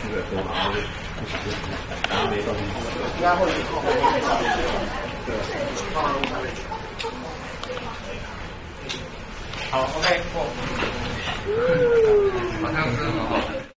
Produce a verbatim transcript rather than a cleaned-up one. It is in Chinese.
吃的多，然后就不想吃，然后没东西吃。 应该会后面会少一点。 对。 好 ，OK，过。 好像是很好。